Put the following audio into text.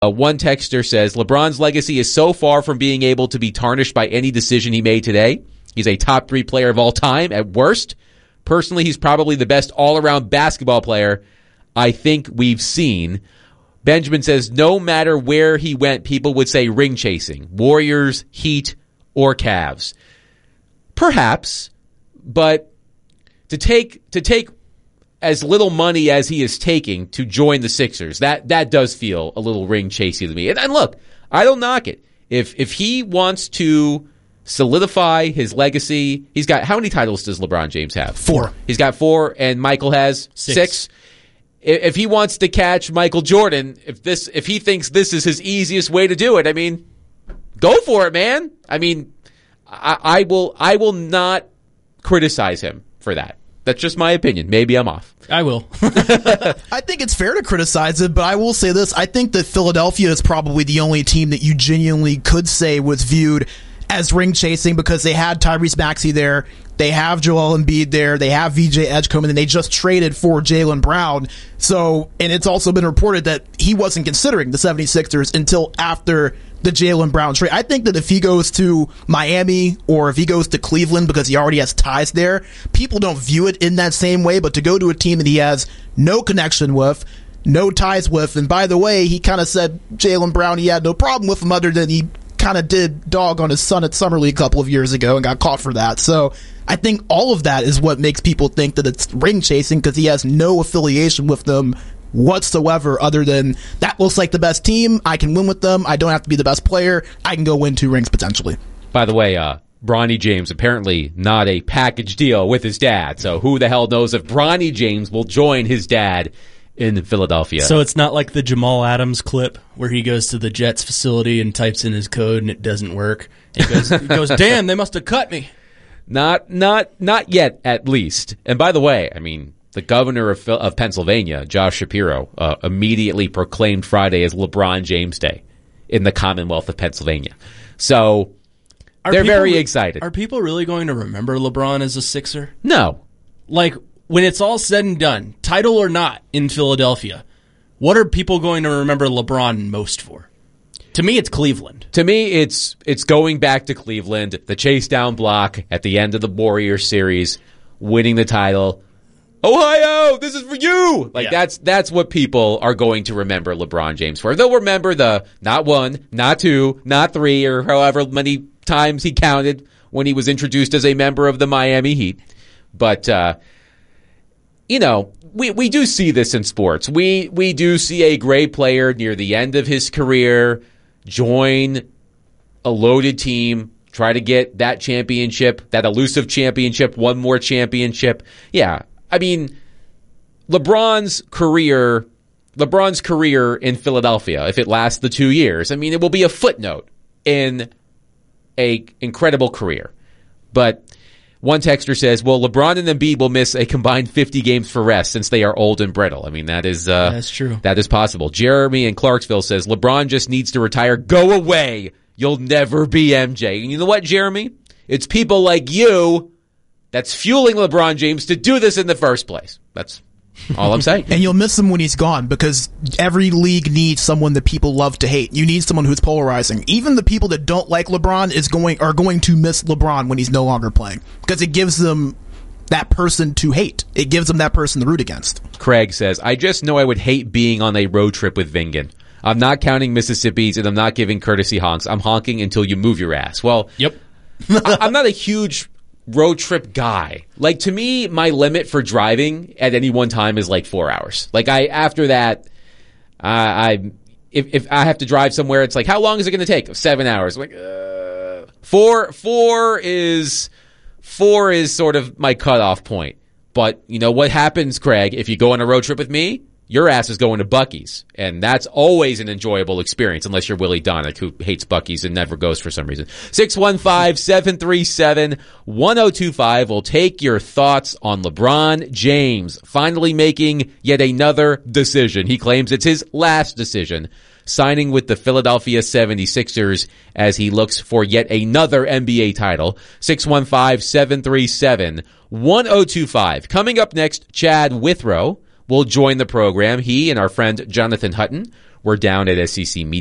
One texter says, LeBron's legacy is so far from being able to be tarnished by any decision he made today. He's a top 3 player of all time at worst. Personally, he's probably the best all-around basketball player I think we've seen. Benjamin says, no matter where he went, people would say ring chasing. Warriors, Heat, or Cavs. Perhaps, but to take as little money as he is taking to join the Sixers, that does feel a little ring chasey to me. And look, I don't knock it. If he wants to solidify his legacy, he's got, how many titles does LeBron James have? 4. He's got 4, and Michael has 6. If he wants to catch Michael Jordan, if he thinks this is his easiest way to do it, I mean, go for it, man. I mean, I will not criticize him for that. That's just my opinion. Maybe I'm off. I will. I think it's fair to criticize it, but I will say this. I think that Philadelphia is probably the only team that you genuinely could say was viewed as ring chasing because they had Tyrese Maxey there. They have Joel Embiid there. They have VJ Edgecombe, and they just traded for Jaylen Brown. So, and it's also been reported that he wasn't considering the 76ers until after the Jaylen Brown trade. I think that if he goes to Miami or if he goes to Cleveland because he already has ties there, people don't view it in that same way. But to go to a team that he has no connection with, no ties with, and by the way, he kind of said Jaylen Brown, he had no problem with him other than he kind of did dog on his son at Summer League a couple of years ago and got caught for that. So I think all of that is what makes people think that it's ring chasing because he has no affiliation with them whatsoever other than that looks like the best team. I can win with them. I don't have to be the best player. I can go win 2 rings potentially. By the way, Bronny James apparently not a package deal with his dad. So who the hell knows if Bronny James will join his dad in Philadelphia. So it's not like the Jamal Adams clip where he goes to the Jets facility and types in his code and it doesn't work. He goes, damn, they must have cut me. Not yet, at least. And by the way, I mean, the governor of Pennsylvania, Josh Shapiro, immediately proclaimed Friday as LeBron James Day in the Commonwealth of Pennsylvania. So they're very excited. Are people really going to remember LeBron as a Sixer? No. Like, when it's all said and done, title or not in Philadelphia, what are people going to remember LeBron most for? To me, it's Cleveland. To me, it's going back to Cleveland, the chase down block at the end of the Warriors series, winning the title. Ohio, this is for you. That's what people are going to remember LeBron James for. They'll remember the not 1, not 2, not 3, or however many times he counted when he was introduced as a member of the Miami Heat. But you know, we do see this in sports. We do see a great player near the end of his career join a loaded team, try to get that championship, that elusive championship, one more championship. Yeah, I mean, LeBron's career in Philadelphia, if it lasts the 2 years, I mean, it will be a footnote in a incredible career. But one texter says, well, LeBron and Embiid will miss a combined 50 games for rest since they are old and brittle. I mean, that's true. That is possible. Jeremy in Clarksville says, LeBron just needs to retire. Go away. You'll never be MJ. And you know what, Jeremy? It's people like you that's fueling LeBron James to do this in the first place. That's all I'm saying. And you'll miss him when he's gone because every league needs someone that people love to hate. You need someone who's polarizing. Even the people that don't like LeBron are going to miss LeBron when he's no longer playing because it gives them that person to hate. It gives them that person to root against. Craig says, I just know I would hate being on a road trip with Vingan. I'm not counting Mississippi's and I'm not giving courtesy honks. I'm honking until you move your ass. Well, yep. I'm not a huge road trip guy. Like, to me, my limit for driving at any one time is like 4 hours. Like, after that, if I have to drive somewhere, it's like, how long is it going to take? 7 hours. Like, four is sort of my cutoff point. But you know what happens, Craig, if you go on a road trip with me? Your ass is going to Buc-ee's, and that's always an enjoyable experience, unless you're Willie Donick, who hates Buc-ee's and never goes for some reason. 615-737-1025 will take your thoughts on LeBron James finally making yet another decision. He claims it's his last decision, signing with the Philadelphia 76ers as he looks for yet another NBA title. 615-737-1025. Coming up next, Chad Withrow will join the program. He and our friend Jonathan Hutton we're down at SEC Media